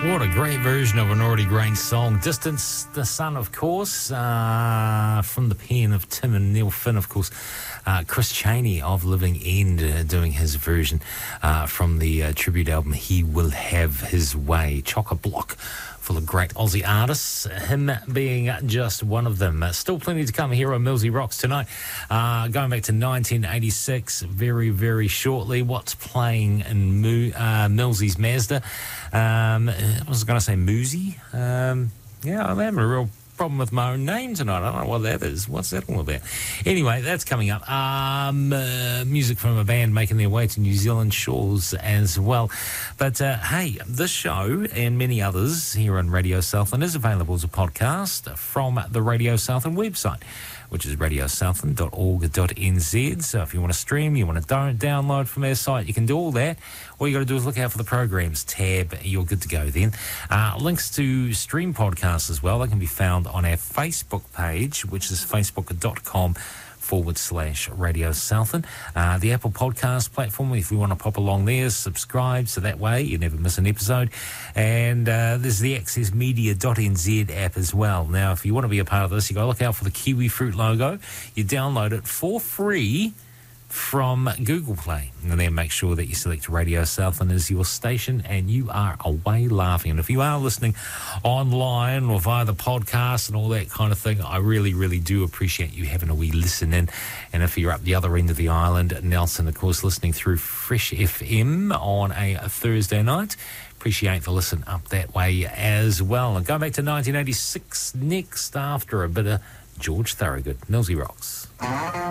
What a great version of an Already Grange song. Distance the Sun, of course, from the pen of Tim and Neil Finn, of course. Chris Chaney of Living End doing his version from the tribute album He Will Have His Way. Chock-a-block full of great Aussie artists, him being just one of them. Still plenty to come here on Millsy Rocks tonight. Going back to 1986 very, very shortly. What's playing in Millsy's Mazda? I was going to say Moosey. Yeah, I'm having a real problem with my own name tonight. I don't know what that is. What's that all about? Anyway, that's coming up. Music from a band making their way to New Zealand shores as well. But hey, this show and many others here on Radio Southland is available as a podcast from the Radio Southland website, which is radiosouthland.org.nz. So if you want to stream, you want to download from our site, you can do all that. All you got to do is look out for the programs tab. You're good to go then. Links to stream podcasts as well. They can be found on our Facebook page, which is facebook.com/Radio Southland. The Apple Podcast platform, if you want to pop along there, subscribe so that way you never miss an episode. And there's the accessmedia.nz app as well. Now, if you want to be a part of this, you got to look out for the kiwi fruit logo. You download it for free from Google Play, and then make sure that you select Radio Southland as your station, and you are away laughing. And if you are listening online or via the podcast and all that kind of thing, I really, really do appreciate you having a wee listen in. And if you're up the other end of the island, Nelson, of course, listening through Fresh FM on a Thursday night, appreciate the listen up that way as well. And going back to 1986 next after a bit of George Thorogood, Millsy Rocks.